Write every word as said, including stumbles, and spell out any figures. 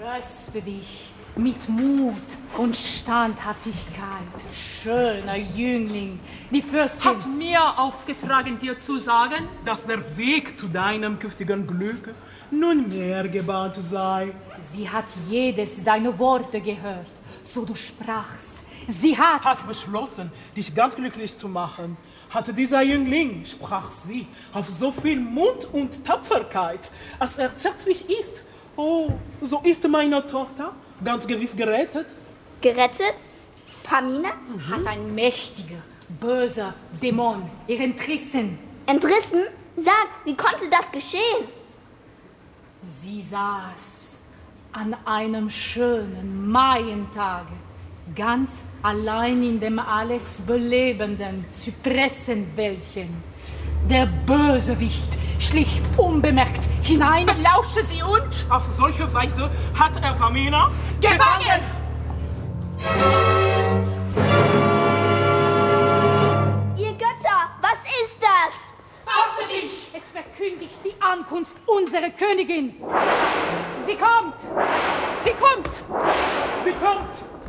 Tröste dich mit Mut und Standhaftigkeit, schöner Jüngling. Die Fürstin hat mir aufgetragen, dir zu sagen, dass der Weg zu deinem künftigen Glück nunmehr gebahnt sei. Sie hat jedes deiner Worte gehört, so du sprachst. Sie hat... Hat beschlossen, dich ganz glücklich zu machen. Hatte dieser Jüngling, sprach sie, auf so viel Mut und Tapferkeit, als er zärtlich ist. Oh, so ist meine Tochter ganz gewiss gerettet. Gerettet? Pamina? Mhm. Hat ein mächtiger, böser Dämon ihr entrissen. Entrissen? Sag, wie konnte das geschehen? Sie saß an einem schönen Maientage, ganz allein in dem alles belebenden Zypressenwäldchen. Der Bösewicht schlich unbemerkt hinein. Lausche sie und... Auf solche Weise hat er Pamina gefangen! Ihr Götter, was ist das? Fasse dich! Es verkündigt die Ankunft unserer Königin. Sie kommt! Sie kommt! Sie kommt!